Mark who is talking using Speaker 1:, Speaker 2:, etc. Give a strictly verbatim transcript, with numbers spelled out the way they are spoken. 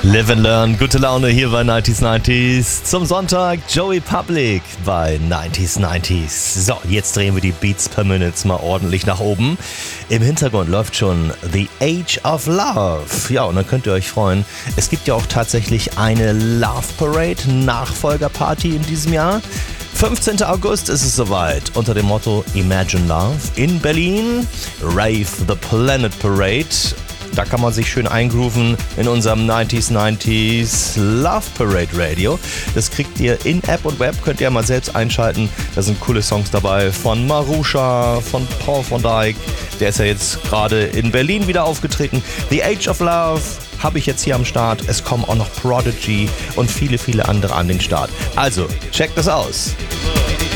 Speaker 1: Live and Learn, gute Laune hier bei neunzig neunzig. Zum Sonntag Joey Public bei neunzig neunzig. So, jetzt drehen wir die Beats per Minute mal ordentlich nach oben. Im Hintergrund läuft schon The Age of Love. Ja, und dann könnt ihr euch freuen. Es gibt ja auch tatsächlich eine Love Parade Nachfolgerparty in diesem Jahr. fünfzehnten August ist es soweit, unter dem Motto Imagine Love in Berlin. Rave the Planet Parade. Da kann man sich schön eingrooven in unserem neunzig neunzig Love Parade Radio. Das kriegt ihr in App und Web, könnt ihr mal selbst einschalten. Da sind coole Songs dabei von Marusha, von Paul van Dyk. Der ist ja jetzt gerade in Berlin wieder aufgetreten. The Age of Love habe ich jetzt hier am Start. Es kommen auch noch Prodigy und viele, viele andere an den Start. Also, checkt das aus.